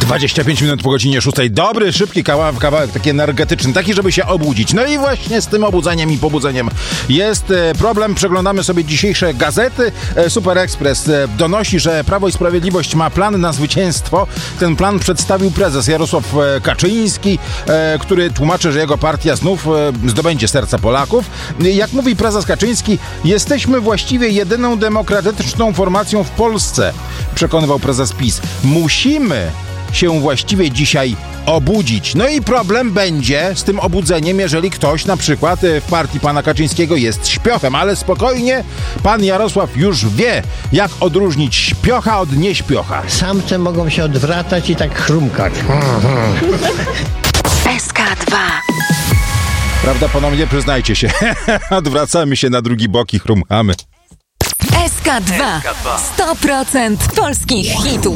25 minut po godzinie 6. Dobry, szybki kawałek taki energetyczny, taki, żeby się obudzić. No i właśnie z tym obudzeniem i pobudzeniem jest problem. Przeglądamy sobie dzisiejsze gazety. Super Express donosi, że Prawo i Sprawiedliwość ma plan na zwycięstwo. Ten plan przedstawił prezes Jarosław Kaczyński, który tłumaczy, że jego partia znów zdobędzie serca Polaków. Jak mówi prezes Kaczyński, jesteśmy właściwie jedyną demokratyczną formacją w Polsce, przekonywał prezes PiS. Musimy się właściwie dzisiaj obudzić. No i problem będzie z tym obudzeniem, jeżeli ktoś na przykład w partii pana Kaczyńskiego jest śpiochem, ale spokojnie, pan Jarosław już wie, jak odróżnić śpiocha od nieśpiocha. Samce mogą się odwracać i tak chrumkać. SK2. Prawda, ponownie przyznajcie się. Odwracamy się na drugi bok i chrumkamy. SK2. 100% polskich hitów.